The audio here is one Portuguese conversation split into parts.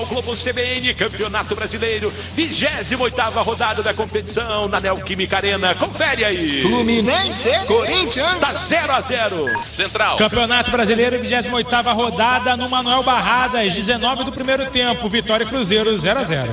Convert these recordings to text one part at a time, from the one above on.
Globo CBN, Campeonato Brasileiro, 28ª rodada da competição na Neoquímica Arena. Confere aí. Fluminense, Corinthians. Tá 0-0. Central. Campeonato Brasileiro, 28ª rodada no Manuel Barradas, 19 do primeiro tempo. Vitória Cruzeiro, 0-0.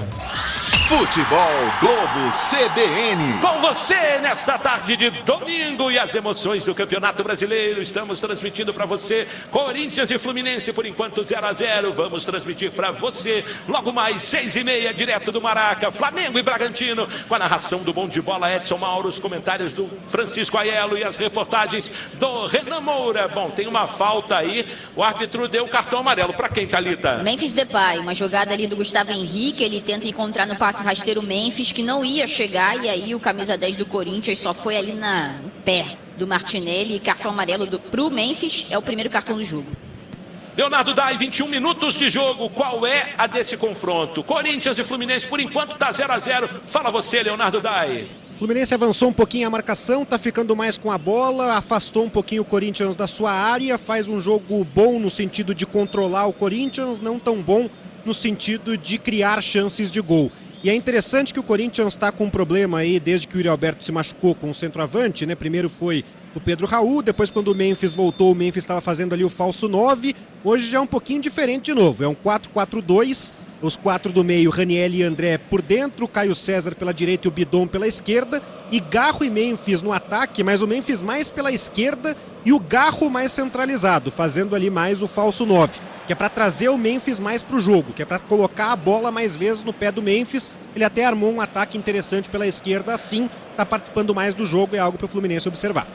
Futebol Globo CBN. Com você nesta tarde de domingo e as emoções do Campeonato Brasileiro. Estamos transmitindo para você Corinthians e Fluminense, por enquanto 0-0. Vamos transmitir para você logo mais 6h30, direto do Maraca, Flamengo e Bragantino, com a narração do Bom de Bola Edson Mauro, os comentários do Francisco Aiello e as reportagens do Renan Moura. Bom, tem uma falta aí, o árbitro deu cartão amarelo. Para quem, Thalita? Memphis Depay, uma jogada ali do Gustavo Henrique, ele tenta encontrar no passe rasteiro Memphis, que não ia chegar, e aí o camisa 10 do Corinthians só foi ali no pé do Martinelli. Cartão amarelo pro Memphis, é o primeiro cartão do jogo. Leonardo Dai, 21 minutos de jogo. Qual é a desse confronto? Corinthians e Fluminense, por enquanto tá 0-0. Fala você, Leonardo Dai. O Fluminense avançou um pouquinho a marcação, tá ficando mais com a bola, afastou um pouquinho o Corinthians da sua área, faz um jogo bom no sentido de controlar o Corinthians, não tão bom no sentido de criar chances de gol. E é interessante que o Corinthians está com um problema aí desde que o Yuri Alberto se machucou com o centroavante, né? Primeiro foi o Pedro Raul, depois quando o Memphis voltou, o Memphis estava fazendo ali o falso 9. Hoje já é um pouquinho diferente de novo, é um 4-4-2, os quatro do meio, Raniel e André por dentro, Caio César pela direita e o Bidon pela esquerda, e Garro e Memphis no ataque, mas o Memphis mais pela esquerda e o Garro mais centralizado, fazendo ali mais o falso 9, que é para trazer o Memphis mais para o jogo, que é para colocar a bola mais vezes no pé do Memphis. Ele até armou um ataque interessante pela esquerda, assim está participando mais do jogo, é algo para o Fluminense observar.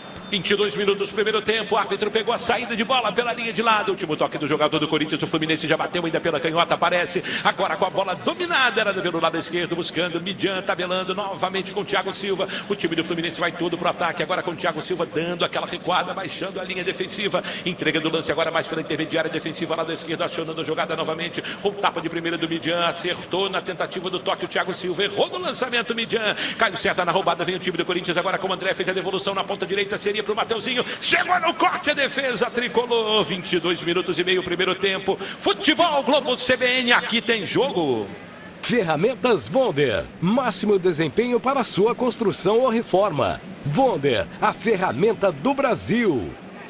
22 minutos, primeiro tempo, o árbitro pegou a saída de bola pela linha de lado, último toque do jogador do Corinthians, o Fluminense já bateu ainda pela canhota, aparece agora com a bola dominada, era pelo lado esquerdo, buscando Midian, tabelando novamente com o Thiago Silva. O time do Fluminense vai todo pro ataque, agora com o Thiago Silva dando aquela recuada, baixando a linha defensiva, entrega do lance agora mais pela intermediária defensiva, lado esquerdo, acionando a jogada novamente, com tapa de primeira do Midian, acertou na tentativa do toque o Thiago Silva, errou no lançamento o Midian, Caio César na roubada, vem o time do Corinthians agora com o André, fez a devolução na ponta direita, seria pro Mateuzinho, chegou no corte, a defesa tricolor. 22 minutos e meio, primeiro tempo. Futebol Globo CBN, aqui tem jogo. Ferramentas Wonder, máximo desempenho para sua construção ou reforma. Wonder, a ferramenta do Brasil.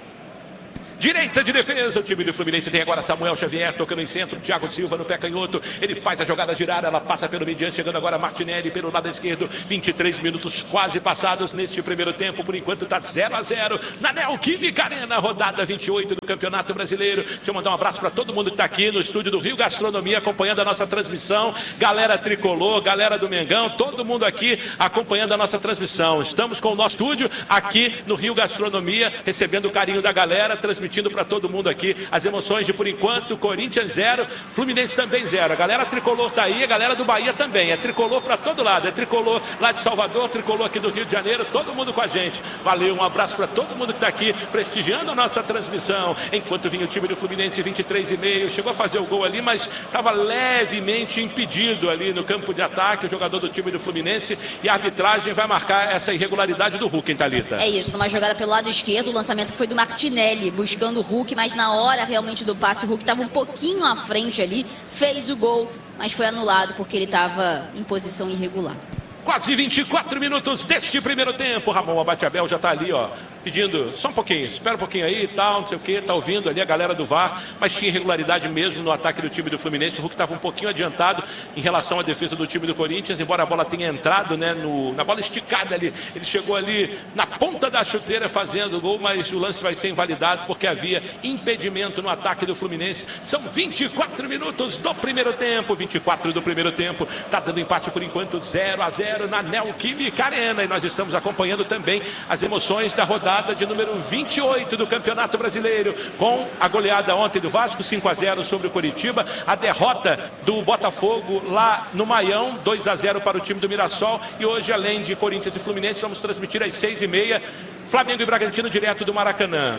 Direita de defesa, o time do Fluminense tem agora Samuel Xavier tocando em centro, Thiago Silva no pé canhoto, ele faz a jogada girar, ela passa pelo mediante, chegando agora Martinelli pelo lado esquerdo. 23 minutos quase passados neste primeiro tempo, por enquanto está 0-0 na Neoquímica Arena, rodada 28 do Campeonato Brasileiro. Deixa eu mandar um abraço para todo mundo que está aqui no estúdio do Rio Gastronomia acompanhando a nossa transmissão, galera tricolor, galera do Mengão, todo mundo aqui acompanhando a nossa transmissão. Estamos com o nosso estúdio aqui no Rio Gastronomia, recebendo o carinho da galera, transmitindo para todo mundo aqui as emoções de, por enquanto, Corinthians 0, Fluminense também 0. A galera tricolor tá aí, a galera do Bahia também. É tricolor para todo lado, é tricolor lá de Salvador, tricolor aqui do Rio de Janeiro, todo mundo com a gente. Valeu, um abraço para todo mundo que tá aqui prestigiando a nossa transmissão. Enquanto vinha o time do Fluminense, 23,5, chegou a fazer o gol ali, mas estava levemente impedido ali no campo de ataque, o jogador do time do Fluminense, e a arbitragem vai marcar essa irregularidade do Hulk, hein, Thalita? É isso, numa jogada pelo lado esquerdo, o lançamento foi do Martinelli, buscando o Hulk, mas na hora realmente do passe o Hulk estava um pouquinho à frente ali, fez o gol, mas foi anulado porque ele estava em posição irregular. Quase 24 minutos deste primeiro tempo. Ramon Abate-Abel já está ali, ó, pedindo só um pouquinho, espera um pouquinho aí e tal, não sei o que, tá ouvindo ali a galera do VAR, mas tinha irregularidade mesmo no ataque do time do Fluminense. O Hulk estava um pouquinho adiantado em relação à defesa do time do Corinthians, embora a bola tenha entrado, né, na bola esticada ali, ele chegou ali na ponta da chuteira fazendo o gol, mas o lance vai ser invalidado porque havia impedimento no ataque do Fluminense. São 24 minutos do primeiro tempo, 24 do primeiro tempo, tá dando empate por enquanto 0-0 na Neoquímica Arena, e nós estamos acompanhando também as emoções da rodada de número 28 do Campeonato Brasileiro, com a goleada ontem do Vasco, 5-0 sobre o Coritiba, a derrota do Botafogo lá no Maião, 2-0 para o time do Mirassol, e hoje, além de Corinthians e Fluminense, vamos transmitir às 6h30 Flamengo e Bragantino direto do Maracanã.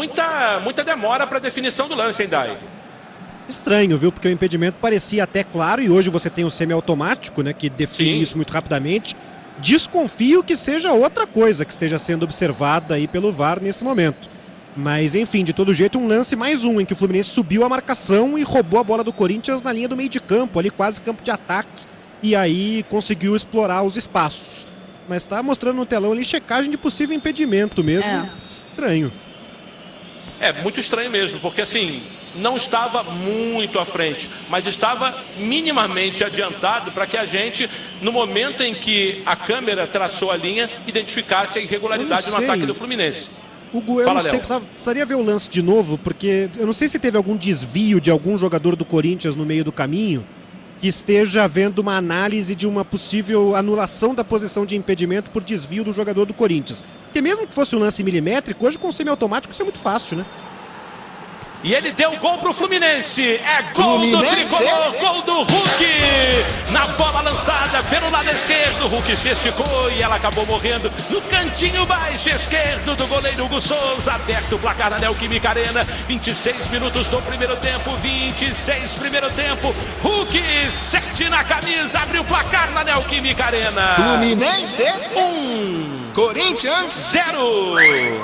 Muita demora para a definição do lance, hein, Dai? Estranho, viu? Porque o impedimento parecia até claro, e hoje você tem o semiautomático, né, que define isso muito rapidamente. Desconfio que seja outra coisa que esteja sendo observada aí pelo VAR nesse momento. Mas, enfim, de todo jeito, um lance mais um, em que o Fluminense subiu a marcação e roubou a bola do Corinthians na linha do meio de campo, ali quase campo de ataque, e aí conseguiu explorar os espaços. Mas tá mostrando no telão ali checagem de possível impedimento mesmo. Estranho. Muito estranho mesmo, porque assim, não estava muito à frente, mas estava minimamente adiantado para que a gente, no momento em que a câmera traçou a linha, identificasse a irregularidade no ataque do Fluminense. Hugo, eu não sei, precisaria ver o lance de novo, porque eu não sei se teve algum desvio de algum jogador do Corinthians no meio do caminho que esteja havendo uma análise de uma possível anulação da posição de impedimento por desvio do jogador do Corinthians. Porque mesmo que fosse um lance milimétrico, hoje com o semiautomático isso é muito fácil, né? E ele deu gol pro Fluminense. É gol do tricolor, gol do Hulk. Na bola lançada pelo lado esquerdo, o Hulk se esticou e ela acabou morrendo no cantinho baixo esquerdo do goleiro Hugo Souza. Aberto o placar na Neoquímica Arena. 26 minutos do primeiro tempo, 26 primeiro tempo. Hulk, 7 na camisa, abriu o placar na Neoquímica Arena. Fluminense 1, Corinthians 0.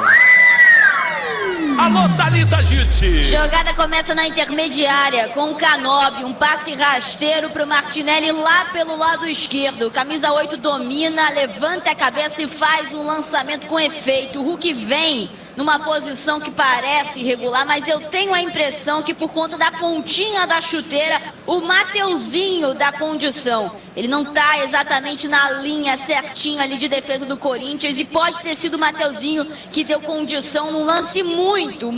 Alô, Thalita Jutsi. Jogada começa na intermediária com o Canóbio, um passe rasteiro para o Martinelli lá pelo lado esquerdo. Camisa 8 domina, levanta a cabeça e faz um lançamento com efeito. O Hulk vem numa posição que parece irregular, mas eu tenho a impressão que por conta da pontinha da chuteira, o Mateuzinho dá condição. Ele não está exatamente na linha certinha ali de defesa do Corinthians e pode ter sido o Mateuzinho que deu condição num lance muito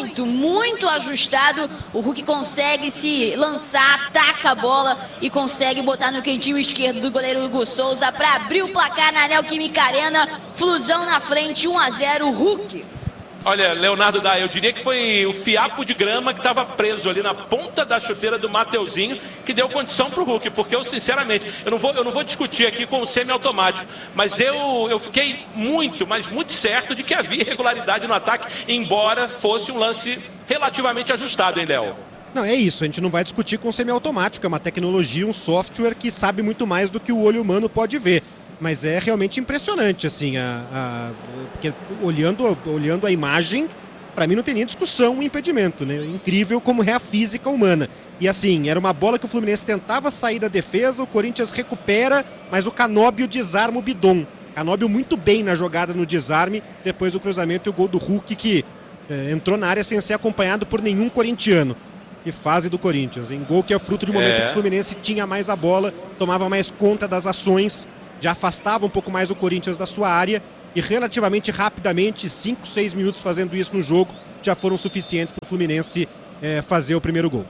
ajustado. O Hulk consegue se lançar, ataca a bola e consegue botar no cantinho esquerdo do goleiro Hugo Souza para abrir o placar na Neoquímica Arena. Flusão na frente, 1-0, Hulk. Olha, Leonardo Dai, eu diria que foi o fiapo de grama que estava preso ali na ponta da chuteira do Mateuzinho que deu condição para o Hulk, porque eu sinceramente, eu não vou discutir aqui com o semiautomático, mas eu fiquei muito certo de que havia irregularidade no ataque, embora fosse um lance relativamente ajustado, hein, Léo? Não, é isso, a gente não vai discutir com o semiautomático, é uma tecnologia, um software que sabe muito mais do que o olho humano pode ver. Mas é realmente impressionante, assim, porque olhando a imagem, para mim não tem nem discussão o impedimento, né? Incrível como é a física humana. E assim, era uma bola que o Fluminense tentava sair da defesa, o Corinthians recupera, mas o Canóbio desarma o Bidon. Canóbio muito bem na jogada no desarme, depois do cruzamento e o gol do Hulk, que entrou na área sem ser acompanhado por nenhum corintiano. Que fase do Corinthians, em gol que é fruto de um momento que o Fluminense tinha mais a bola, tomava mais conta das ações, já afastava um pouco mais o Corinthians da sua área e relativamente rapidamente, 5, 6 minutos fazendo isso no jogo, já foram suficientes para o Fluminense fazer o primeiro gol.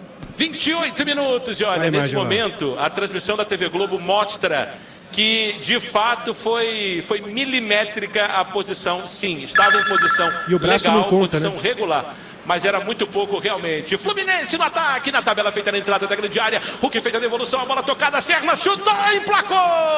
28 minutos e olha, nesse momento a transmissão da TV Globo mostra que de fato foi milimétrica a posição, sim, estava em posição e o braço legal, não conta, posição né? regular. Mas era muito pouco realmente. Fluminense no ataque, na tabela feita na entrada da grande área. Hulk fez a devolução, a bola tocada, Serna chutou, emplacou!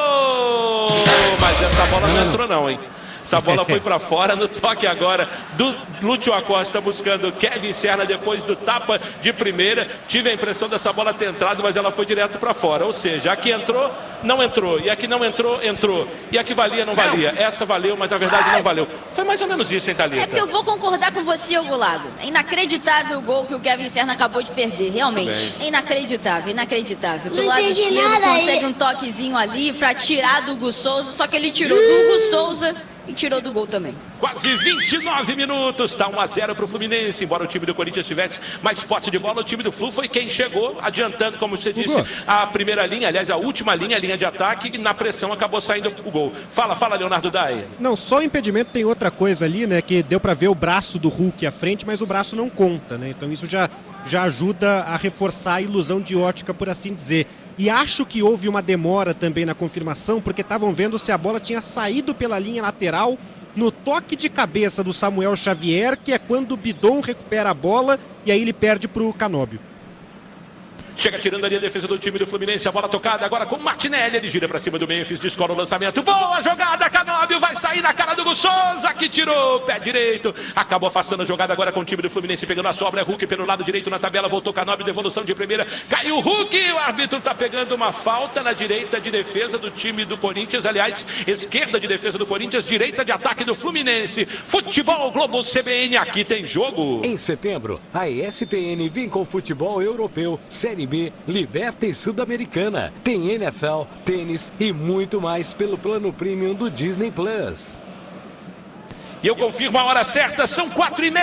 Mas essa bola não entrou não, hein? Essa bola foi para fora no toque agora do Lúcio Acosta buscando Kevin Serna depois do tapa de primeira. Tive a impressão dessa bola ter entrado, mas ela foi direto para fora. Ou seja, a que entrou, não entrou. E a que não entrou, entrou. E a que valia, não valia. Essa valeu, mas na verdade não valeu. Foi mais ou menos isso, hein, Thalita? É que eu vou concordar com você, Hugo Lago. É inacreditável o gol que o Kevin Serna acabou de perder, realmente. É inacreditável. Pelo lado esquerdo consegue um toquezinho ali para tirar do Hugo Souza, só que ele tirou do Hugo Souza e tirou do gol também. Quase 29 minutos, está 1-0 para o Fluminense. Embora o time do Corinthians tivesse mais posse de bola, o time do Flu foi quem chegou adiantando, como você disse, a primeira linha, aliás, a última linha, a linha de ataque, e na pressão acabou saindo o gol. Fala, Leonardo Dai. Não, só o impedimento tem outra coisa ali, né, que deu para ver o braço do Hulk à frente, mas o braço não conta, né? Então isso já ajuda a reforçar a ilusão de ótica, por assim dizer. E acho que houve uma demora também na confirmação, porque estavam vendo se a bola tinha saído pela linha lateral no toque de cabeça do Samuel Xavier, que é quando o Bidon recupera a bola e aí ele perde para o Canóbio. Chega tirando ali a defesa do time do Fluminense. A bola tocada agora com o Martinelli. Ele gira pra cima do Memphis, descola o lançamento. Boa jogada, Canóbio vai sair na cara do Hugo Souza, que tirou, pé direito. Acabou afastando a jogada agora com o time do Fluminense, pegando a sobra. É Hulk pelo lado direito na tabela. Voltou Canóbio, devolução de primeira. Caiu o Hulk. O árbitro tá pegando uma falta na direita de defesa do time do Corinthians. Aliás, esquerda de defesa do Corinthians, direita de ataque do Fluminense. Futebol Globo CBN, aqui tem jogo. Em setembro, a ESPN vem com futebol europeu, Série B, Liberta e Sul-Americana. Tem NFL, tênis e muito mais pelo plano premium do Disney Plus. E eu confirmo a hora certa, são 4h30.